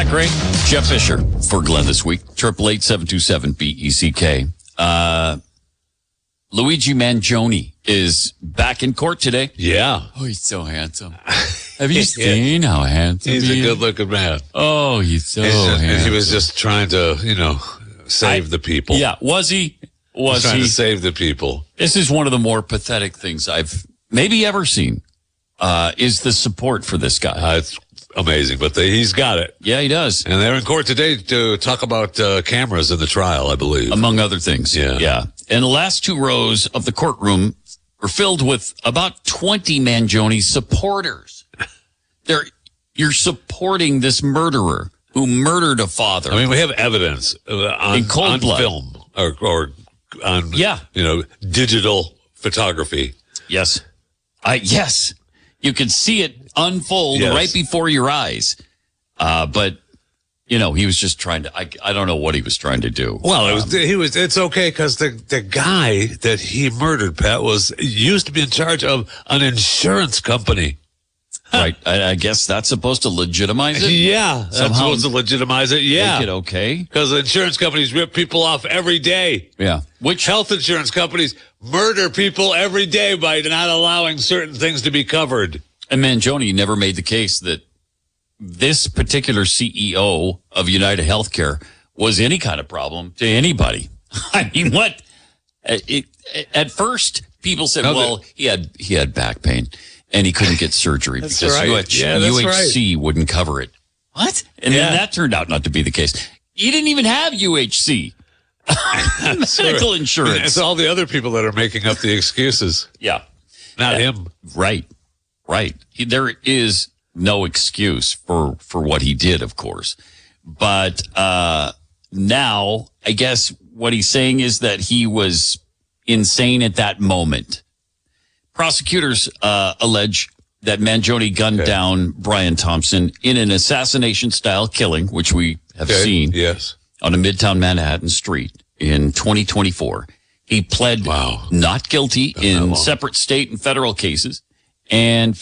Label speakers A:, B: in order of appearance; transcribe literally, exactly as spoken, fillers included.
A: that great? Jeff Fisher for Glenn this week. Triple eight seven two seven B E C K. Uh, Luigi Mangione is back in court today.
B: Yeah.
A: Oh, he's so handsome. Have you seen how handsome
B: he's
A: he
B: a
A: is?
B: good-looking man.
A: Oh, he's so
B: He's just,
A: handsome.
B: and he was just trying to, you know, save
A: I-
B: the people.
A: Yeah, was he? Was
B: trying
A: he?
B: to save the people.
A: This is one of the more pathetic things I've maybe ever seen. Uh, is the support for this guy?
B: Uh, it's amazing, but they, he's got it.
A: Yeah, he does.
B: And they're in court today to talk about uh, cameras in the trial, I believe.
A: Among other things.
B: Yeah.
A: Yeah. And the last two rows of the courtroom were filled with about twenty Mangione supporters. They're, you're supporting this murderer who murdered a father.
B: I mean, we have evidence uh, on,
A: In cold
B: on
A: blood.
B: film or, or on,
A: Yeah.
B: you know, digital photography.
A: Yes. I, yes. You can see it unfold
B: Yes.
A: right before your eyes. Uh, but, you know, he was just trying to, I, I don't know what he was trying to do.
B: Well, it was, he was, it's okay because the, the guy that he murdered, Pat, was used to be in charge of an insurance company.
A: Right. I, I guess that's supposed to legitimize it.
B: Yeah. That's
A: Somehow
B: supposed to legitimize it. Yeah.
A: Make it okay.
B: Because insurance companies rip people off every day.
A: Yeah. Which
B: Health insurance companies murder people every day by not allowing certain things to be covered.
A: And Mangione never made the case that this particular C E O of United Healthcare was any kind of problem to anybody. I mean, what? It, at first, people said,
B: No,
A: well, he had he had back pain and he couldn't get surgery
B: That's
A: because
B: right.
A: U H,
B: Yeah, that's
A: U H C wouldn't cover it. What? And
B: Yeah.
A: then that turned out not to be the case. He didn't even have U H C. Medical insurance.
B: It's all the other people that are making up the excuses,
A: Yeah.
B: not
A: Uh,
B: him.
A: Right. Right. He- There is no excuse for, for what he did, of course. But uh, now, I guess what he's saying is that he was insane at that moment. Prosecutors uh, allege that Mangione gunned
B: Okay.
A: down Brian Thompson in an assassination-style killing, which we have
B: Okay.
A: seen
B: Yes.
A: on a Midtown Manhattan street in twenty twenty-four. He pled
B: Wow.
A: not guilty
B: that
A: in
B: long.
A: separate state and federal cases and